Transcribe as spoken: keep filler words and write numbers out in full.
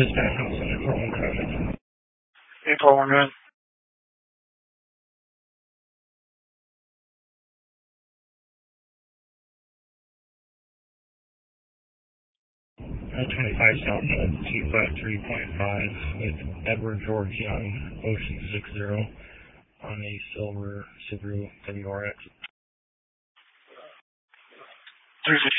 Dispatch officer, four one traffic. eight four one nine. Uh, twenty-five southbound, two five three point five with Edward George Young, Ocean six zero, on a silver Subaru W R X. three